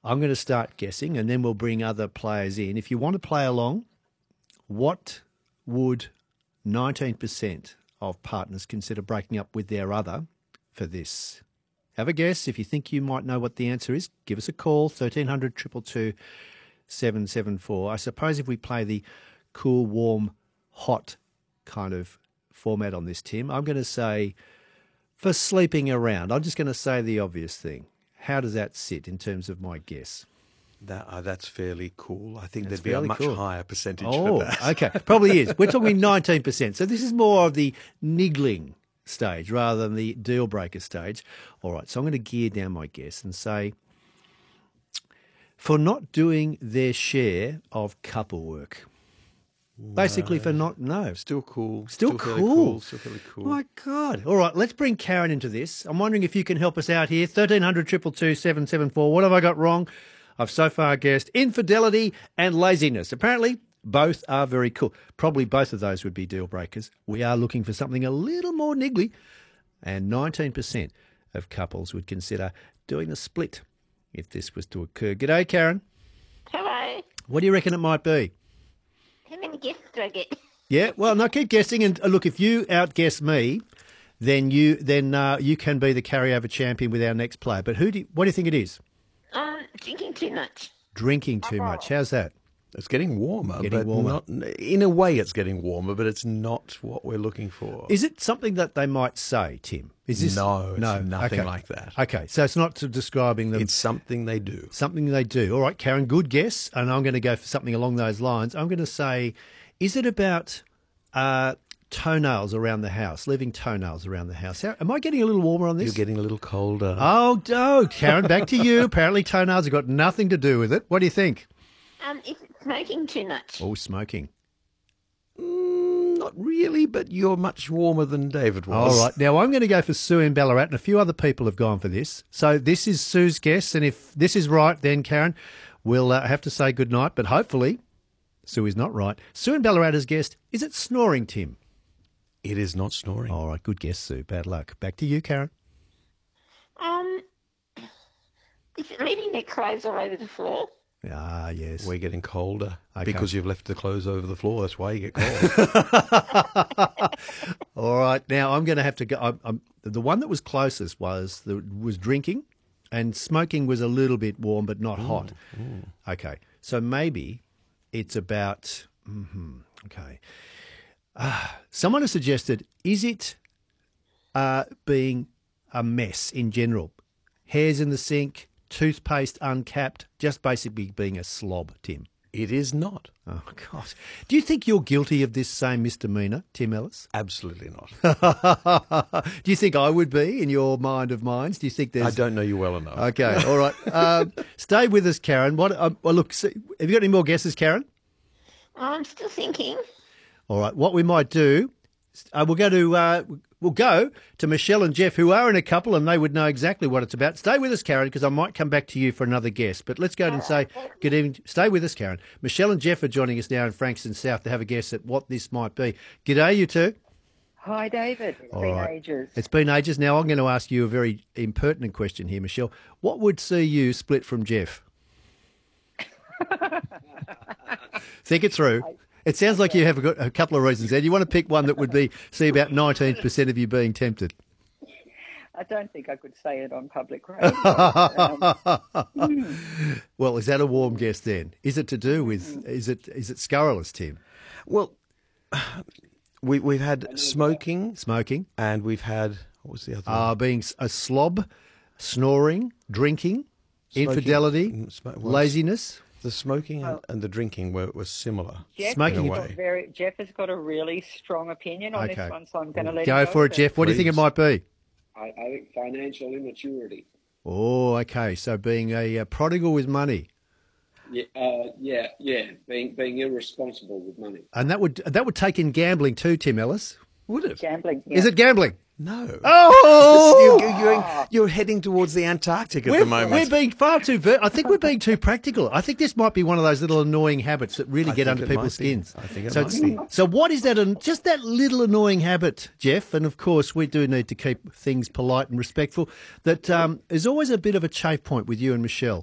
I'm going to start guessing and then we'll bring other players in. If you want to play along, what would 19% of partners consider breaking up with their other for this? Have a guess. If you think you might know what the answer is, give us a call, 1300 222 774. I suppose if we play the cool, warm, hot kind of format on this, Tim, I'm going to say for sleeping around. I'm just going to say the obvious thing. How does that sit in terms of my guess? That's fairly cool. I think That's there'd be a fairly much cool. higher percentage Oh, for that. okay. Probably is. We're talking 19%. So this is more of the niggling stage rather than the deal breaker stage. All right. So I'm going to gear down my guess and say for not doing their share of couple work. Basically for not, no. Still cool. Still fairly cool. Still fairly cool. My God. All right, let's bring Karen into this. I'm wondering if you can help us out here. 1300 222 774. What have I got wrong? I've so far guessed infidelity and laziness. Apparently, both are very cool. Probably both of those would be deal breakers. We are looking for something a little more niggly. And 19% of couples would consider doing the split if this was to occur. G'day, Karen. Hello. What do you reckon it might be? How many guests do I get? Yeah, well, no, keep guessing. And look, if you outguess me, then you can be the carryover champion with our next player. But what do you think it is? Drinking too much. Drinking too much. How's that? It's getting warmer. Getting but warmer. Not, in a way, it's getting warmer, but it's not what we're looking for. Is it something that they might say, Tim? Is this No, it's nothing Okay. like that. Okay, so it's not describing them. It's something they do. Something they do. All right, Karen, good guess. And I'm going to go for something along those lines. I'm going to say, is it about toenails around the house, leaving toenails around the house? Am I getting a little warmer on this? You're getting a little colder. Oh, Karen, back to you. Apparently toenails have got nothing to do with it. What do you think? Is it smoking too much? Oh, smoking. Not really, but you're much warmer than David was. All right. Now, I'm going to go for Sue in Ballarat, and a few other people have gone for this. So this is Sue's guess, and if this is right, then, Karen, we'll have to say goodnight, but hopefully Sue is not right. Sue in Ballarat has guessed, is it snoring, Tim? It is not snoring. All right, good guess, Sue. Bad luck. Back to you, Karen. Is it leaving their clothes all over the floor? Ah, yes. We're getting colder Okay. because you've left the clothes over the floor. That's why you get cold. All right. Now, I'm going to have to go. The one that was closest was drinking, and smoking was a little bit warm but not hot. Okay. So maybe it's about, okay. Someone has suggested, is it being a mess in general? Hairs in the sink, toothpaste uncapped, just basically being a slob, Tim. It is not. Oh, God. Do you think you're guilty of this same misdemeanour, Tim Ellis? Absolutely not. Do you think I would be in your mind of minds? Do you think there's... I don't know you well enough. Okay, all right. Stay with us, Karen. Well, look, have you got any more guesses, Karen? I'm still thinking. All right. What we might do, we'll go to Michelle and Jeff, who are in a couple, and they would know exactly what it's about. Stay with us, Karen, because I might come back to you for another guess. But let's go and say good evening. Stay with us, Karen. Michelle and Jeff are joining us now in Frankston South to have a guess at what this might be. G'day, you two. Hi, David. It's All been right. ages. It's been ages. Now I'm going to ask you a very impertinent question here, Michelle. What would see you split from Jeff? Think it through. It sounds like you have got a couple of reasons there. Do you want to pick one that would see about 19% of you being tempted? I don't think I could say it on public radio. Well, is that a warm guess then? Is it to do with, is it scurrilous, Tim? Well, we've had smoking Smoking, and we've had, what was the other one? being a slob, snoring, drinking, Smoking, infidelity, well, laziness. The smoking and the drinking were similar. Jeff, Smoking in a has way. got Jeff has got a really strong opinion on Okay. this one, so I'm going to let Go him for it, Jeff. What do you think it Please. might be? I think financial immaturity. Oh, okay. So being a prodigal with money. Yeah, being irresponsible with money. And that would take in gambling too, Tim Ellis. Would it? Gambling. Yeah. Is it gambling? No. Oh! You're heading towards the Antarctic at the moment. We're being far too... I think we're being too practical. I think this might be one of those little annoying habits that really I get think under it people's might be. skins. I think it so, might be. So what is that? Just that little annoying habit, Jeff, and of course we do need to keep things polite and respectful, that is always a bit of a chafe point with you and Michelle.